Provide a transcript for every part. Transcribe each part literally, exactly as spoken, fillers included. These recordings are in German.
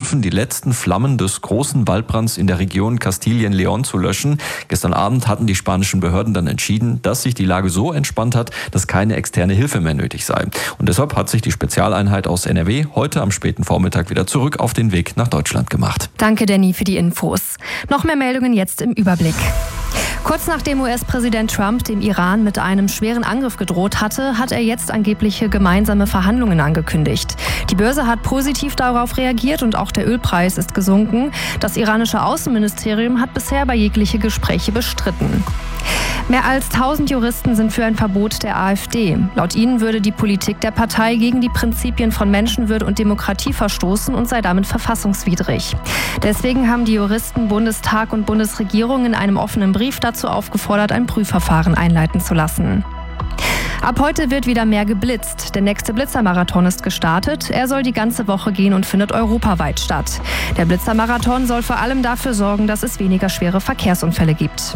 kämpfen, die letzten Flammen des großen Waldbrands in der Region Kastilien-León zu löschen. Gestern Abend hatten die spanischen Behörden dann entschieden, dass sich die Lage so entspannt hat, dass keine externe Hilfe mehr nötig sei. Und deshalb hat sich die Spezialeinheit aus N R W heute am späten Vormittag wieder zurück auf den Weg nach Deutschland gemacht. Danke, Danny, für die Infos. Noch mehr Meldungen jetzt im Überblick. Kurz nachdem U S-Präsident Trump dem Iran mit einem schweren Angriff gedroht hatte, hat er jetzt angebliche gemeinsame Verhandlungen angekündigt. Die Börse hat positiv darauf reagiert und auch der Ölpreis ist gesunken. Das iranische Außenministerium hat bisher aber jegliche Gespräche bestritten. Mehr als tausend Juristen sind für ein Verbot der AfD. Laut ihnen würde die Politik der Partei gegen die Prinzipien von Menschenwürde und Demokratie verstoßen und sei damit verfassungswidrig. Deswegen haben die Juristen Bundestag und Bundesregierung in einem offenen Brief dazu aufgefordert, ein Prüfverfahren einleiten zu lassen. Ab heute wird wieder mehr geblitzt. Der nächste Blitzermarathon ist gestartet. Er soll die ganze Woche gehen und findet europaweit statt. Der Blitzermarathon soll vor allem dafür sorgen, dass es weniger schwere Verkehrsunfälle gibt.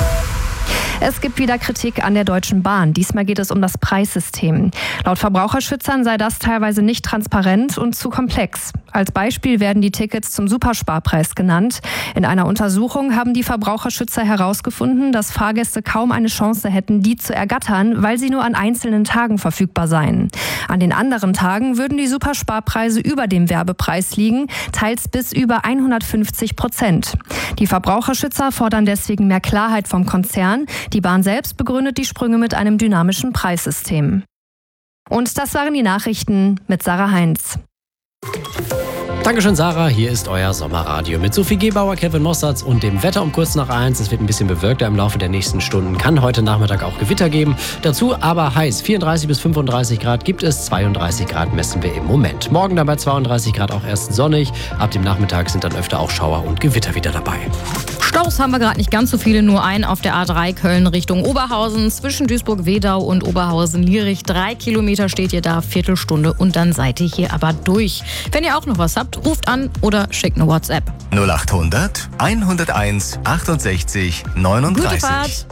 Es gibt wieder Kritik an der Deutschen Bahn. Diesmal geht es um das Preissystem. Laut Verbraucherschützern sei das teilweise nicht transparent und zu komplex. Als Beispiel werden die Tickets zum Supersparpreis genannt. In einer Untersuchung haben die Verbraucherschützer herausgefunden, dass Fahrgäste kaum eine Chance hätten, die zu ergattern, weil sie nur an einzelnen Tagen verfügbar seien. An den anderen Tagen würden die Supersparpreise über dem Werbepreis liegen, teils bis über hundertfünfzig Prozent. Die Verbraucherschützer fordern deswegen mehr Klarheit vom Konzern. Die Bahn selbst begründet die Sprünge mit einem dynamischen Preissystem. Und das waren die Nachrichten mit Sarah Heinz. Dankeschön, Sarah. Hier ist euer Sommerradio mit Sophie Gebauer, Kevin Mossatz und dem Wetter um kurz nach eins. Es wird ein bisschen bewölkter im Laufe der nächsten Stunden. Kann heute Nachmittag auch Gewitter geben. Dazu aber heiß. vierunddreißig bis fünfunddreißig Grad gibt es. zweiunddreißig Grad messen wir im Moment. Morgen dann bei zweiunddreißig Grad auch erst sonnig. Ab dem Nachmittag sind dann öfter auch Schauer und Gewitter wieder dabei. Staus haben wir gerade nicht ganz so viele, nur ein auf der A drei Köln Richtung Oberhausen. Zwischen Duisburg-Wedau und Oberhausen-Lierich. Drei Kilometer steht ihr da, Viertelstunde und dann seid ihr hier aber durch. Wenn ihr auch noch was habt, ruft an oder schickt eine WhatsApp. null achthundert hunderteins achtundsechzig neununddreißig. Gute Fahrt.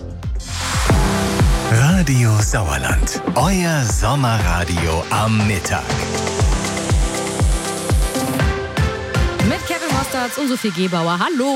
Radio Sauerland, euer Sommerradio am Mittag. Mit Kevin Mossatz und Sophie Gebauer. Hallo.